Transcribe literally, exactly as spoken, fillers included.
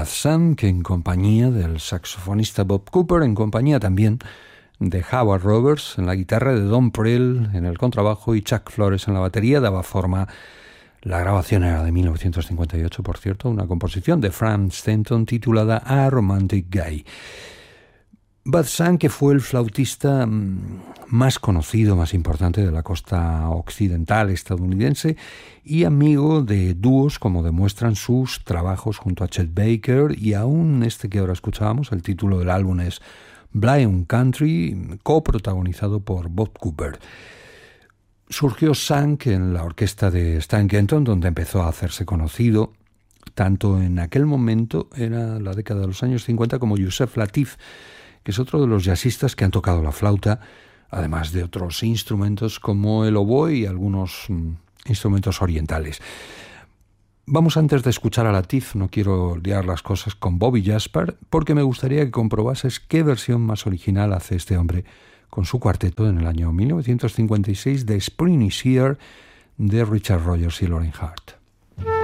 Bad Sam, que en compañía del saxofonista Bob Cooper, en compañía también de Howard Roberts en la guitarra, de Don Prell en el contrabajo y Chuck Flores en la batería, daba forma. La grabación era de mil novecientos cincuenta y ocho, por cierto, una composición de Frank Stanton titulada A Romantic Guy. Bud Sam, que fue el flautista más conocido, más importante de la costa occidental estadounidense y amigo de dúos como demuestran sus trabajos junto a Chet Baker, y aún este que ahora escuchábamos, el título del álbum es Blind Country, coprotagonizado por Bob Cooper. Surgió Sam en la orquesta de Stan Kenton, donde empezó a hacerse conocido, tanto en aquel momento, era la década de los años cincuenta, como Yusef Lateef, que es otro de los jazzistas que han tocado la flauta, además de otros instrumentos como el oboe y algunos mm, instrumentos orientales. Vamos, antes de escuchar a Lateef, no quiero liar las cosas con Bobby Jasper, porque me gustaría que comprobases qué versión más original hace este hombre con su cuarteto en el año mil novecientos cincuenta y seis de Spring is Here de Richard Rogers y Loren Hart.